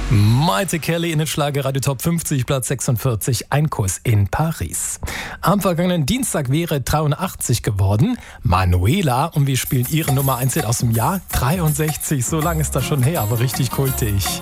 Maite Kelly in den Schlagerradio Top 50, Platz 46, ein Kuss in Paris. Am vergangenen Dienstag wäre 83 geworden. Manuela, und wir spielen ihre Nummer 1 aus dem Jahr 63. So lange ist das schon her, aber richtig kultig.